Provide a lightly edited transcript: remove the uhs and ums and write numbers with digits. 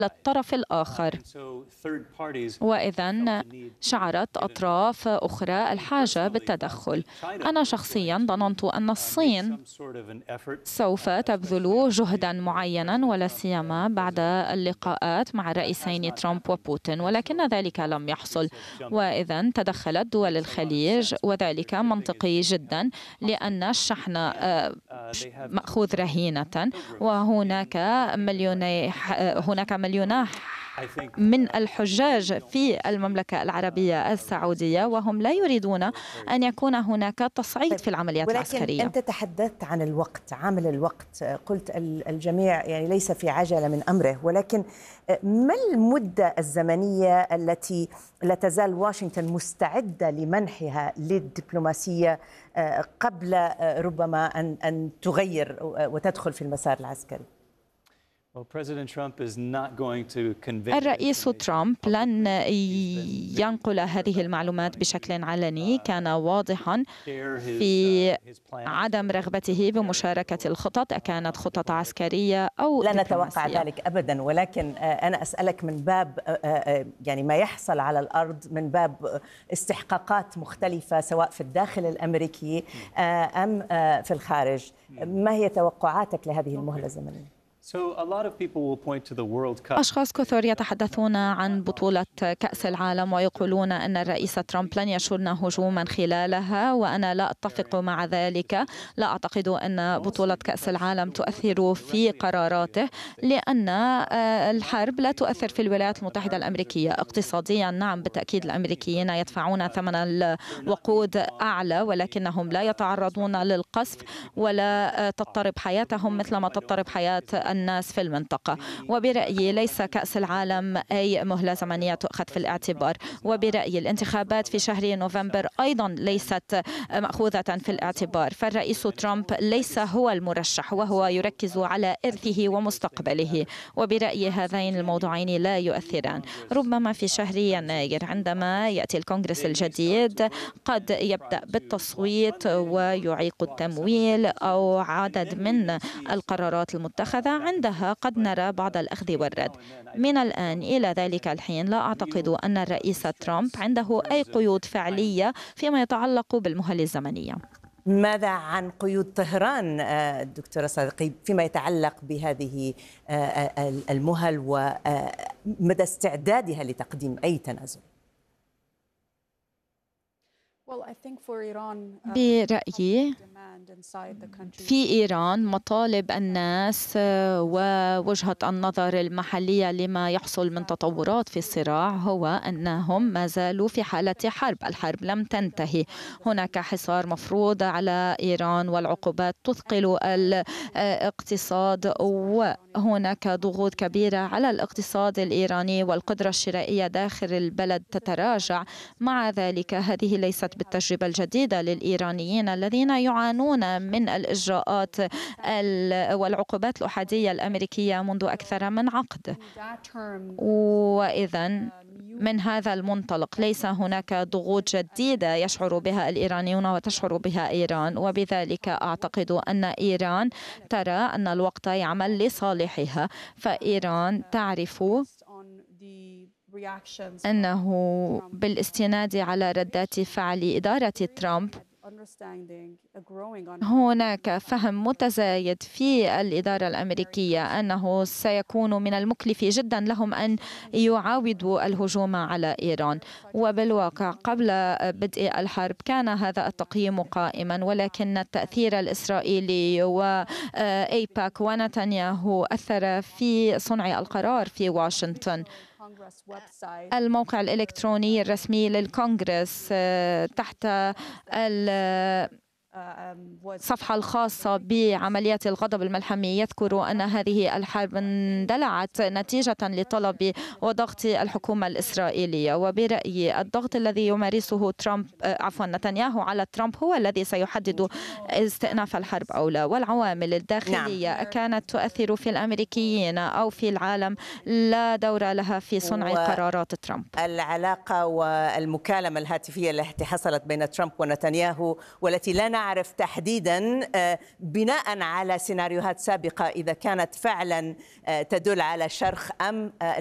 الطرف الآخر. وإذا شعرت أطراف أخرى الحاجة بالتدخل. أنا شخصيا ظننت أن الصين سوف تبذل جهدا معينا ولا سيما بعد اللقاءات مع الرئيسين ترامب وبوتين، ولكن ذلك لم يحصل. وإذا تدخلت دول الخليج، وذلك منطقي جدا لأن الشحن مأخوذ رهينة، وهناك مليوني من الحجاج في المملكة العربية السعودية، وهم لا يريدون أن يكون هناك تصعيد في العمليات العسكرية. ولكن أنت تحدثت عن الوقت، عامل الوقت، قلت الجميع يعني ليس في عجلة من أمره، ولكن ما المدة الزمنية التي لا تزال واشنطن مستعدة لمنحها للدبلوماسية قبل ربما أن تغير وتدخل في المسار العسكري؟ الرئيس ترامب لن ينقل هذه المعلومات بشكل علني. كان واضحا في عدم رغبته بمشاركة الخطط، أكانت خطط عسكرية أو لا نتوقع ذلك أبدا، ولكن أنا أسألك من باب يعني ما يحصل على الأرض، من باب استحقاقات مختلفة سواء في الداخل الأمريكي أم في الخارج. ما هي توقعاتك لهذه المهلة الزمنية؟ أشخاص كثر يتحدثون عن بطولة كأس العالم ويقولون أن الرئيس ترامب لن يشن هجوما خلالها، وأنا لا أتفق مع ذلك. لا أعتقد أن بطولة كأس العالم تؤثر في قراراته، لأن الحرب لا تؤثر في الولايات المتحدة الأمريكية. اقتصاديا نعم بالتأكيد الأمريكيين يدفعون ثمن الوقود أعلى، ولكنهم لا يتعرضون للقصف ولا تضطرب حياتهم مثل ما تضطرب حياة الناس في المنطقة. وبرأيي ليس كأس العالم أي مهلة زمنية تؤخذ في الاعتبار، وبرأيي الانتخابات في شهر نوفمبر أيضا ليست مأخوذة في الاعتبار. فالرئيس ترامب ليس هو المرشح، وهو يركز على إرثه ومستقبله، وبرأيي هذين الموضوعين لا يؤثران. ربما في شهر يناير عندما يأتي الكونغرس الجديد قد يبدأ بالتصويت ويعيق التمويل أو عدد من القرارات المتخذة، عندها قد نرى بعض الأخذ والرد. من الآن إلى ذلك الحين لا أعتقد أن الرئيس ترامب عنده أي قيود فعلية فيما يتعلق بالمهل الزمنية. ماذا عن قيود طهران دكتورة صادقي فيما يتعلق بهذه المهل ومدى استعدادها لتقديم أي تنازل؟ برأيي في إيران مطالب الناس ووجهة النظر المحلية لما يحصل من تطورات في الصراع هو أنهم ما زالوا في حالة حرب. الحرب لم تنتهي، هناك حصار مفروض على إيران والعقوبات تثقل الاقتصاد، وهناك ضغوط كبيرة على الاقتصاد الإيراني والقدرة الشرائية داخل البلد تتراجع. مع ذلك هذه ليست بالتجربة الجديدة للإيرانيين الذين يعانون من الإجراءات والعقوبات الأحادية الأمريكية منذ أكثر من عقد. وإذا من هذا المنطلق ليس هناك ضغوط جديدة يشعر بها الإيرانيون وتشعر بها إيران، وبذلك أعتقد أن إيران ترى أن الوقت يعمل لصالحها. فإيران تعرف أنه بالاستناد على ردات فعل إدارة ترامب هناك فهم متزايد في الإدارة الأمريكية أنه سيكون من المكلف جدا لهم أن يعاودوا الهجوم على إيران. وبالواقع قبل بدء الحرب كان هذا التقييم قائما، ولكن التأثير الإسرائيلي وأيباك ونتنياهو أثر في صنع القرار في واشنطن. الموقع الإلكتروني الرسمي للكونغرس تحت الصفحة الخاصة بعمليات الغضب الملحمي يذكر أن هذه الحرب اندلعت نتيجة لطلب وضغط الحكومة الإسرائيلية. وبرأيي الضغط الذي يمارسه نتنياهو على ترامب هو الذي سيحدد استئناف الحرب أو لا. والعوامل الداخلية نعم. كانت تؤثر في الأمريكيين أو في العالم لا دور لها في صنع قرارات ترامب. العلاقة والمكالمة الهاتفية التي حصلت بين ترامب ونتنياهو والتي لا نعرف تحديدا بناء على سيناريوهات سابقة إذا كانت فعلا تدل على شرخ أم